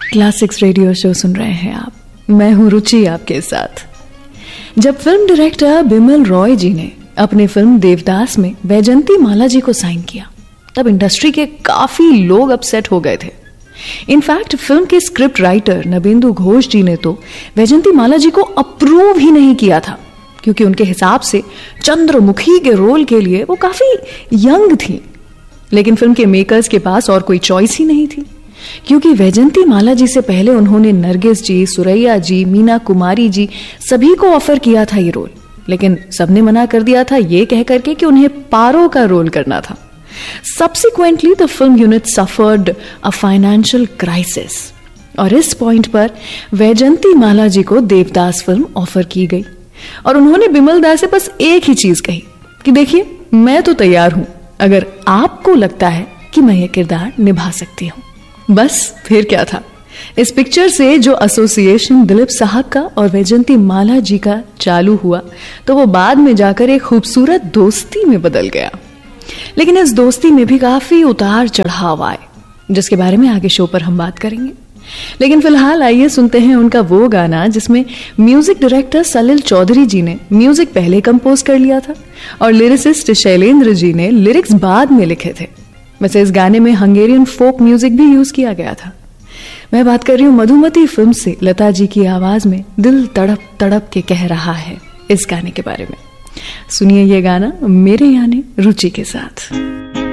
Classics radio show सुन रहे हैं आप, मैं हूं रुचि आपके साथ। जब फिल्म डायरेक्टर बिमल रॉय जी ने अपनी फिल्म देवदास में वैजंती माला जी को साइन किया, तब इंडस्ट्री के काफी लोग अपसेट हो गए थे। इनफैक्ट फिल्म के स्क्रिप्ट राइटर नबेंदु घोष जी ने तो वैजंती माला जी को अप्रूव ही नहीं किया था, क्योंकि उनके हिसाब से चंद्रमुखी के रोल के लिए वो काफी यंग थी। लेकिन फिल्म के मेकर्स के पास और कोई चॉइस ही नहीं थी, क्योंकि वैजंती माला जी से पहले उन्होंने नरगिस जी, सुरैया जी, मीना कुमारी जी सभी को ऑफर किया था ये रोल, लेकिन सबने मना कर दिया था ये कह करके कि उन्हें पारो का रोल करना था। Subsequently, the film unit suffered a financial crisis और इस पॉइंट पर वैजंती माला जी को देवदास फिल्म ऑफर की गई और उन्होंने बिमल दा से बस एक ही चीज कही कि देखिए, मैं तो तैयार हूं अगर आपको लगता है कि मैं ये किरदार निभा सकती हूं। बस फिर क्या था, इस पिक्चर से जो एसोसिएशन दिलीप साहब का और वैजंती माला जी का चालू हुआ, तो वो बाद में जाकर एक खूबसूरत दोस्ती में बदल गया। लेकिन इस दोस्ती में भी काफी उतार चढ़ाव आए, जिसके बारे में आगे शो पर हम बात करेंगे। लेकिन फिलहाल आइए सुनते हैं उनका वो गाना जिसमें म्यूजिक डायरेक्टर सलिल चौधरी जी ने म्यूजिक पहले कंपोज कर लिया था और लिरिसिस्ट शैलेंद्र जी ने लिरिक्स बाद में लिखे थे। वैसे इस गाने में हंगेरियन फोक म्यूजिक भी यूज किया गया था। मैं बात कर रही हूँ मधुमती फिल्म से लता जी की आवाज में दिल तड़प तड़प के कह रहा है इस गाने के बारे में। सुनिए ये गाना मेरे यानी रुचि के साथ।